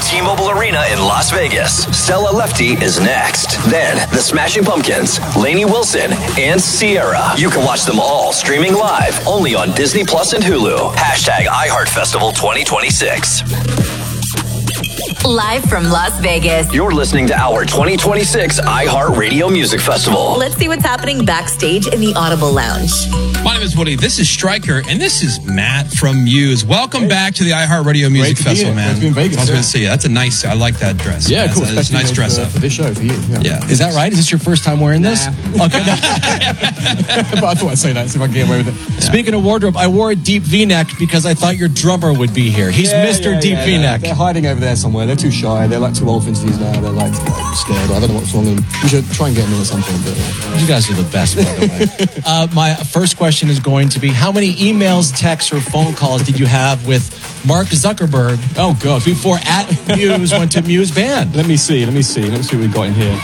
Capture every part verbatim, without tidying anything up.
T-Mobile Arena in Las Vegas. Stella Lefty is next. Then, the Smashing Pumpkins, Lainey Wilson, and Sierra. You can watch them all streaming live only on Disney Plus and Hulu. Hashtag iHeartFestival twenty twenty-six. Live from Las Vegas. You're listening to our twenty twenty-six iHeartRadio Music Festival. Let's see what's happening backstage in the Audible Lounge. My name is Woody. This is Stryker, and this is Matt from Muse. Welcome hey. back to the iHeartRadio Music Festival, man. Great to be in Vegas. I was yeah. going to see you. That's a nice. I like that dress. Yeah, man. cool. That's a nice dress for, up for this show for you. Yeah. yeah. Is that right? Is this your first time wearing this? Nah. Okay. But I thought I'd say that, see if I can get away with it. Yeah. Speaking of wardrobe, I wore a deep V-neck because I thought your drummer would be here. He's yeah, Mister Yeah, Deep yeah, V-neck. They're, they're hiding over there somewhere. They're too shy. They're like too old for interviews now. They're like, like scared. I don't know what's wrong with them. We should try and get them in at some point. But, uh, you guys are the best, by the way. uh, my first question is going to be, how many emails, texts, or phone calls did you have with Mark Zuckerberg? Oh, God. Before at Muse went to Muse Band. Let me see. Let me see. Let me see what we've got in here.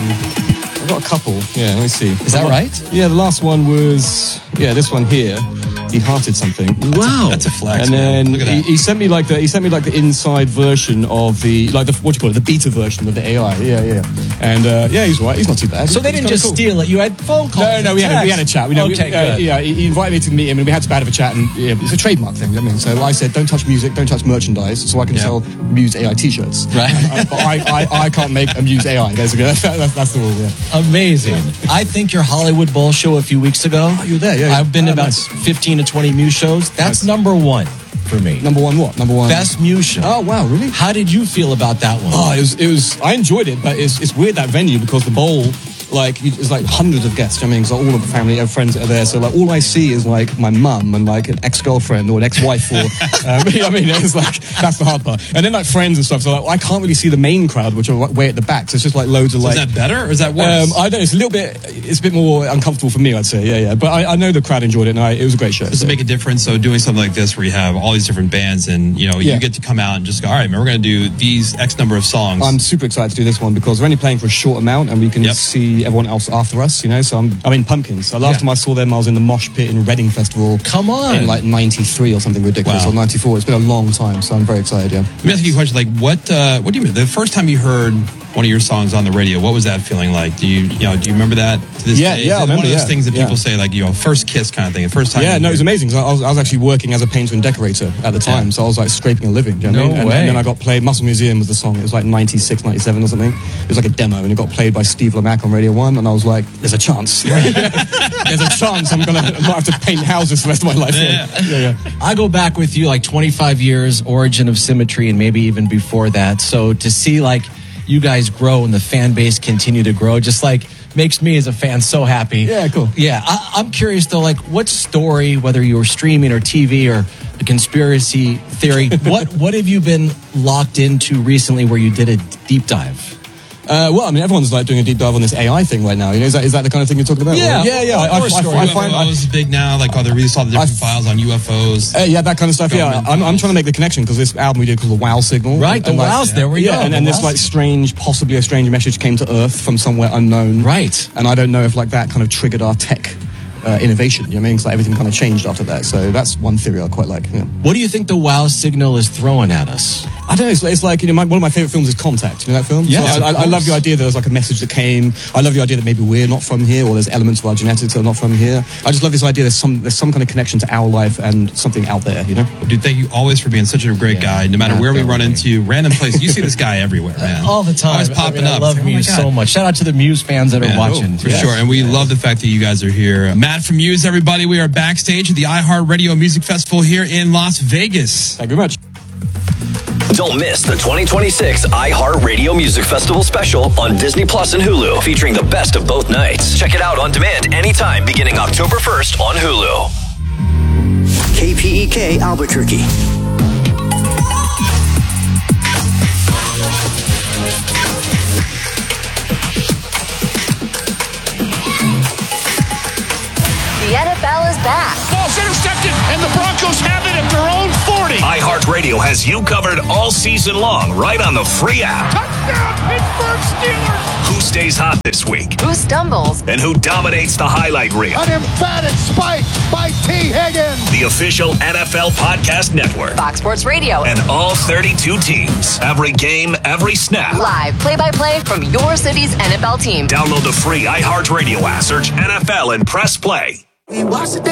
Um, I've got a couple. Yeah, let me see. Is that right? Yeah, the last one was, yeah, this one here. He hearted something. Wow, that's a flex. And man. then Look at he, that. he sent me like the he sent me like the inside version of the like the what do you call it the beta version of the A I. Yeah, yeah. And uh, yeah, he's right. He's not too bad. So they He's didn't just cool. steal it. You had phone calls. No, no, we had a, we had a chat. We know, okay, we, uh, good. yeah, he he invited me to meet him, and we had a bit of a chat. And yeah, it's a trademark thing. I mean, so I said, don't touch music, don't touch merchandise, so I can Yeah. sell Muse A I T-shirts. Right. Uh, but I, I, I can't make a Muse A I. Basically, that's, that's, that's the rule. Yeah. Amazing. I think your Hollywood Bowl show a few weeks ago. Oh, you were there, yeah. I've been to Oh, about nice. fifteen to twenty Muse shows. That's Nice. number one for me. Number one, what? Number one. Best Muse show. Oh wow, really? How did you feel about that one? Oh, it was, it was, I enjoyed it, but it's, it's weird that venue because the bowl, like, you- it's like hundreds of guests. I mean, because all of the family and friends that are there. So, like, all I see is like my mum and like an ex-girlfriend or an ex-wife or, um, I mean, it's like, that's the hard part. And then like friends and stuff. So, like, I can't really see the main crowd, which are like, way at the back. So, it's just like loads of So like. is that better or is that worse? Um, I don't know. It's a little bit, it's a bit more uncomfortable for me, I'd say. Yeah, yeah. But I, I know the crowd enjoyed it and I, it was a great show. Does it make a difference? So doing something like this where you have all these different bands and, you know, Yeah. you get to come out and just go, all right, man, we're going to do these X number of songs. I'm super excited to do this one because we're only playing for a short amount and we can Yep. see everyone else after us, you know. So I'm, I'm in Pumpkins. So last Yeah. time I saw them, I was in the Mosh Pit in Reading Festival. Come on. In like ninety-three or something ridiculous, Wow. or ninety-four. It's been a long time, so I'm very excited, yeah. Let me ask you a question. Like, what, uh, what do you mean? The first time you heard one of your songs on the radio, what was that feeling like? Do you, you know, do you remember that to this Yeah, day? yeah, I Is it one remember, of those yeah, things that yeah. people say, like, you know, first kiss kind of thing, the first time. Yeah, you no, it was heard- amazing. 'Cause I was, I was actually working as a painter and decorator at the time, Yeah. so I was like scraping a living. Do you know what I No mean? And, way. and then I got played. Muscle Museum was the song. It was like ninety-six, ninety-seven or something. It was like a demo, and it got played by Steve Lamacq on Radio One, and I was like, "There's a chance. There's a chance I'm gonna I might have to paint houses for the rest of my life." Yeah, yeah. yeah. I go back with you like twenty-five years, Origin of Symmetry, and maybe even before that. So to see like you guys grow and the fan base continue to grow, just like makes me as a fan so happy. Yeah, cool. Yeah, I, I'm curious though, like what story, whether you were streaming or T V or a conspiracy theory, what what have you been locked into recently where you did a deep dive? Uh, well, I mean, everyone's like doing a deep dive on this A I thing right now. You know, is that is that the kind of thing you're talking about? Yeah. Or- yeah, yeah. I, I, I, I find, I, U F Os is big now, like, oh, they released all the different I- files on U F Os. Uh, yeah, that kind of stuff. Yeah, Government I'm, I'm files. trying to make the connection because this album we did called the Wow Signal. Right, the and, like, wows, there we yeah, go, and, the and this wow like strange, possibly a strange message came to Earth from somewhere unknown. Right. And I don't know if like that kind of triggered our tech uh, innovation. You know what I mean? Because like, everything kind of changed after that. So that's one theory I quite like. Yeah. What do you think the wow signal is throwing at us? I don't know. It's, it's like, you know, my, one of my favorite films is Contact. You know that film? Yes, So I, of I, I love course. the idea that there's like a message that came. I love the idea that maybe we're not from here, or there's elements of our genetics that are not from here. I just love this idea. There's some there's some kind of connection to our life and something out there. You know? Dude, thank you always for being such a great guy. No matter Yeah, where we run definitely. into, random places, you see this guy everywhere, man. All the time. Always I popping mean, I up. love It's like, oh my Muse God. so much. Shout out to the Muse fans that are Man, watching. oh, for Yes. sure. And we love the fact that you guys are here. Matt from Muse, everybody. We are backstage at the iHeartRadio Music Festival here in Las Vegas. Thank you very much. Don't miss the twenty twenty-six iHeartRadio Music Festival special on Disney Plus and Hulu, featuring the best of both nights. Check it out on demand anytime beginning October first on Hulu. K P E K Albuquerque. The N F L is back. Ball's intercepted, and the Broncos have it at their own forty. iHeart iHeartRadio has you covered all season long right on the free app. Touchdown, Pittsburgh Steelers! Who stays hot this week? Who stumbles? And who dominates the highlight reel? An emphatic spike by T. Higgins. The official N F L Podcast Network. Fox Sports Radio. And all thirty-two teams. Every game, every snap. Live play-by-play from your city's N F L team. Download the free iHeartRadio app. Search N F L and press play. We watch the